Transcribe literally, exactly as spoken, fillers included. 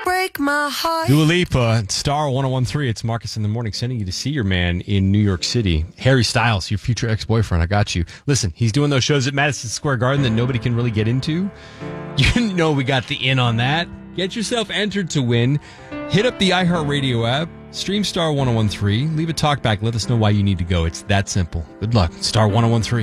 break my heart. Dua Lipa, Star ten thirteen. It's Marcus in the Morning, sending you to see your man in New York City. Harry Styles, your future ex-boyfriend. I got you. Listen, he's doing those shows at Madison Square Garden that nobody can really get into. You know we got the in on that. Get yourself entered to win. Hit up the iHeartRadio app. Stream Star ten thirteen. Leave a talk back. Let us know why you need to go. It's that simple. Good luck. Star ten thirteen.